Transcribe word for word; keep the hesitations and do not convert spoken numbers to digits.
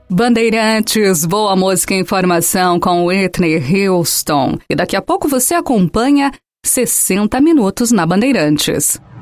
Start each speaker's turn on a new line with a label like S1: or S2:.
S1: Bandeirantes, boa música e informação com Whitney Houston. E daqui a pouco você acompanha sessenta minutos na Bandeirantes.